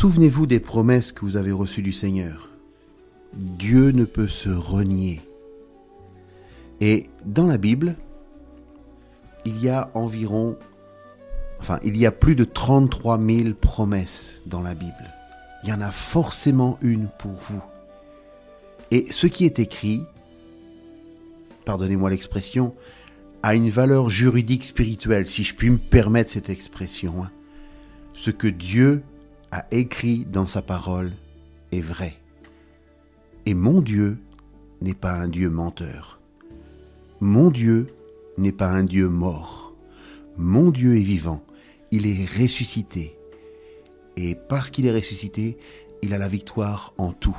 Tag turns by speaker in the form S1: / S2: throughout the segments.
S1: Souvenez-vous des promesses que vous avez reçues du Seigneur. Dieu ne peut se renier. Et dans la Bible, il y a plus de 33 000 promesses dans la Bible. Il y en a forcément une pour vous. Et ce qui est écrit, pardonnez-moi l'expression, a une valeur juridique spirituelle, si je puis me permettre cette expression. Ce que Dieu a écrit dans sa parole est vrai. Et mon Dieu n'est pas un Dieu menteur. Mon Dieu n'est pas un Dieu mort. Mon Dieu est vivant. Il est ressuscité. Et parce qu'il est ressuscité, il a la victoire en tout.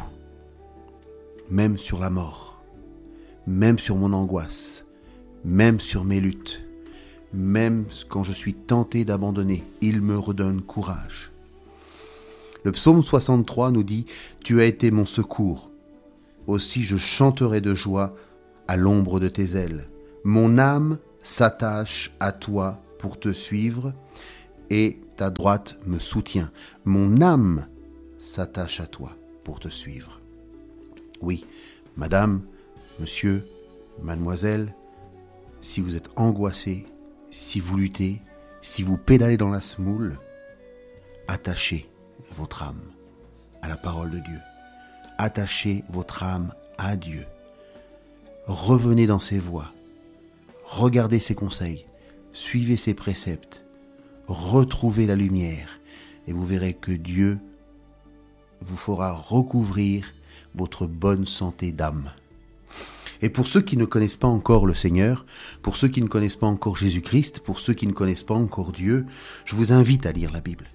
S1: Même sur la mort. Même sur mon angoisse. Même sur mes luttes. Même quand je suis tenté d'abandonner, il me redonne courage. Le psaume 63 nous dit « Tu as été mon secours. Aussi je chanterai de joie à l'ombre de tes ailes. Mon âme s'attache à toi pour te suivre et ta droite me soutient. Mon âme s'attache à toi pour te suivre. » Oui, madame, monsieur, mademoiselle, si vous êtes angoissé, si vous luttez, si vous pédalez dans la semoule, attachez votre âme à la parole de Dieu. Attachez votre âme à Dieu. Revenez dans ses voies. Regardez ses conseils. Suivez ses préceptes. Retrouvez la lumière. Et vous verrez que Dieu vous fera recouvrir votre bonne santé d'âme. Et pour ceux qui ne connaissent pas encore le Seigneur, pour ceux qui ne connaissent pas encore Jésus-Christ, pour ceux qui ne connaissent pas encore Dieu, je vous invite à lire la Bible.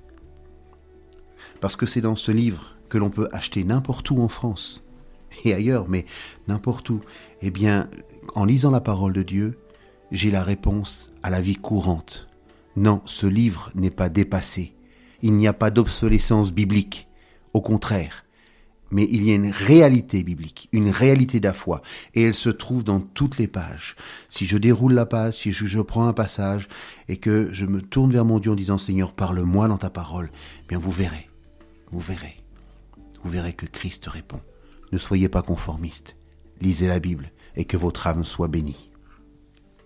S1: Parce que c'est dans ce livre que l'on peut acheter n'importe où en France et ailleurs, mais n'importe où. Eh bien, en lisant la parole de Dieu, j'ai la réponse à la vie courante. Non, ce livre n'est pas dépassé. Il n'y a pas d'obsolescence biblique. Au contraire. Mais il y a une réalité biblique, une réalité de la foi, et elle se trouve dans toutes les pages. Si je déroule la page, si je prends un passage, et que je me tourne vers mon Dieu en disant « Seigneur, parle-moi dans ta parole », eh bien vous verrez que Christ répond. Ne soyez pas conformistes, lisez la Bible, et que votre âme soit bénie.